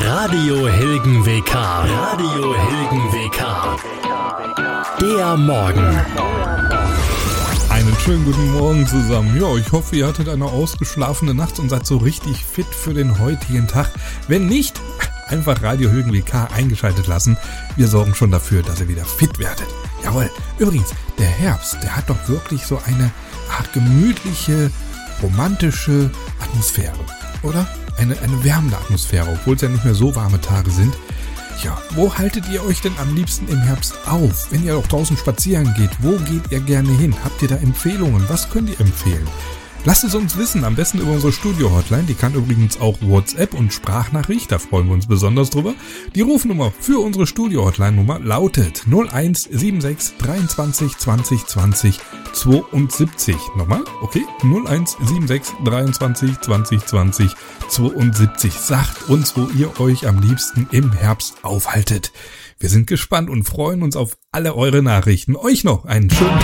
Radio Hilgen WK. Radio Hilgen WK. Der Morgen. Einen schönen guten Morgen zusammen. Ja, ich hoffe, ihr hattet eine ausgeschlafene Nacht und seid so richtig fit für den heutigen Tag. Wenn nicht, einfach Radio Hilgen WK eingeschaltet lassen. Wir sorgen schon dafür, dass ihr wieder fit werdet. Jawohl. Übrigens, der Herbst, der hat doch wirklich so eine Art gemütliche, romantische Atmosphäre, oder? Eine wärmende Atmosphäre, obwohl es ja nicht mehr so warme Tage sind. Ja, wo haltet ihr euch denn am liebsten im Herbst auf? Wenn ihr auch draußen spazieren geht, wo geht ihr gerne hin? Habt ihr da Empfehlungen? Was könnt ihr empfehlen? Lasst es uns wissen, am besten über unsere Studio-Hotline. Die kann übrigens auch WhatsApp und Sprachnachricht, da freuen wir uns besonders drüber. Die Rufnummer für unsere Studio-Hotline-Nummer lautet 0176 23 20 20 72. Nochmal, okay? 0176 23 20 20 72. Sagt uns, wo ihr euch am liebsten im Herbst aufhaltet. Wir sind gespannt und freuen uns auf alle eure Nachrichten. Euch noch einen schönen Tag.